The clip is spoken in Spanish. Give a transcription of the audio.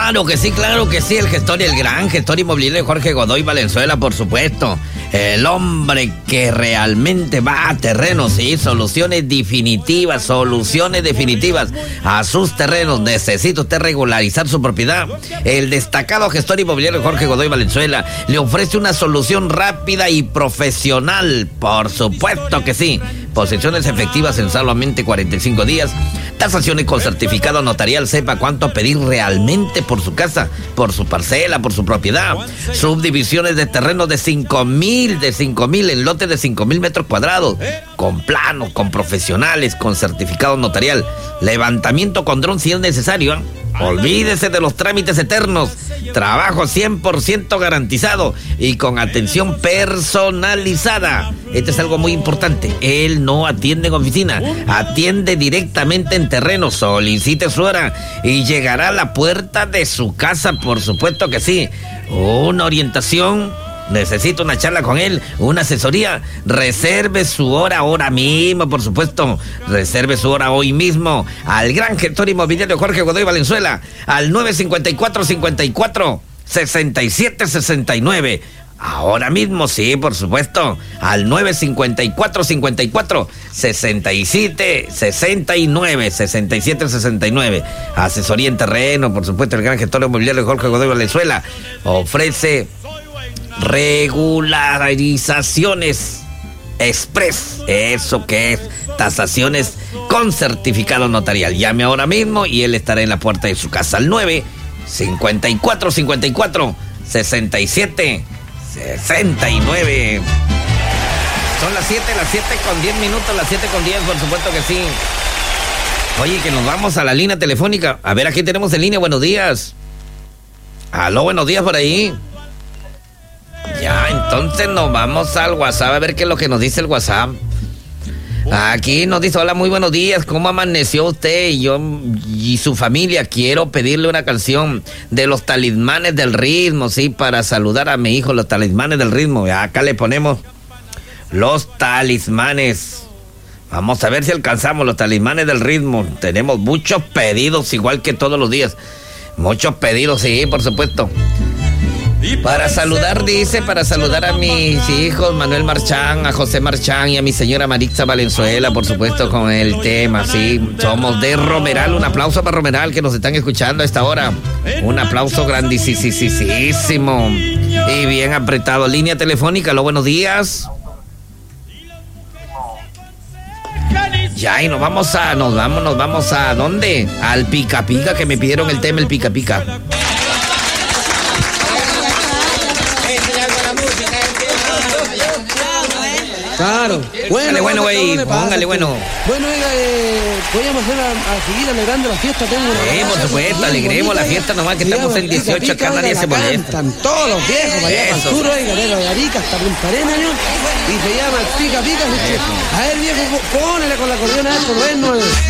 claro que sí, el gestor y el gran gestor inmobiliario Jorge Godoy Valenzuela, por supuesto. El hombre que realmente va a terrenos, sí, soluciones definitivas a sus terrenos. Necesita usted regularizar su propiedad. El destacado gestor inmobiliario Jorge Godoy Valenzuela le ofrece una solución rápida y profesional, por supuesto que sí. Posesiones efectivas en solamente 45 días. Tasaciones con certificado notarial. Sepa cuánto pedir realmente por su casa, por su parcela, por su propiedad. Subdivisiones de terrenos de 5,000 en lotes de 5,000 metros cuadrados. Con planos, con profesionales, con certificado notarial. Levantamiento con dron si es necesario, ¿eh? Olvídese de los trámites eternos. Trabajo 100% garantizado y con atención personalizada. Esto es algo muy importante. Él no atiende en oficina, atiende directamente en terreno. Solicite su hora y llegará a la puerta de su casa, por supuesto que sí. Una orientación. Necesito una charla con él, una asesoría. Reserve su hora ahora mismo, por supuesto. Reserve su hora hoy mismo al gran gestor inmobiliario Jorge Godoy Valenzuela al 954-54-6769. Ahora mismo, sí, por supuesto, al 954-54-6769. Asesoría en terreno, por supuesto, el gran gestor inmobiliario Jorge Godoy Valenzuela ofrece regularizaciones express, eso que es tasaciones con certificado notarial. Llame ahora mismo y él estará en la puerta de su casa al 954-54-6769. Son las 7 con 10 minutos, las 7 con 10, por supuesto que sí. Oye, que nos vamos a la línea telefónica. A ver, aquí tenemos en línea, buenos días. Aló, buenos días por ahí. Ya, entonces nos vamos al WhatsApp a ver qué es lo que nos dice el WhatsApp. Aquí nos dice: hola, muy buenos días, ¿cómo amaneció usted y su familia? Quiero pedirle una canción de los Talismanes del Ritmo, sí, para saludar a mi hijo, los Talismanes del Ritmo. Acá le ponemos los Talismanes. Vamos a ver si alcanzamos los Talismanes del Ritmo. Tenemos muchos pedidos, igual que todos los días. Muchos pedidos, sí, por supuesto. Para saludar, dice, para saludar a mis hijos, Manuel Marchán, a José Marchán y a mi señora Marixa Valenzuela, por supuesto, con el tema, sí. Somos de Romeral, un aplauso para Romeral, que nos están escuchando a esta hora. Un aplauso grandísimo y bien apretado. Línea telefónica, aló, buenos días. Ya, y nos vamos a ¿dónde? Al Pica Pica, que me pidieron el tema, el Pica Pica. Claro. Bueno, güey, póngale, bueno. Bueno, oiga, podríamos hacer a seguir alegrando la fiesta. Por supuesto, alegremos la fiesta nomás, que estamos en 18, acá nadie se molesta. Están todos los viejos para allá para el sur, oiga, de Arica hasta Punta Arenas, y se llama Pica Pica. A ver, viejo, ponele con la acordeón a ver, por vernos.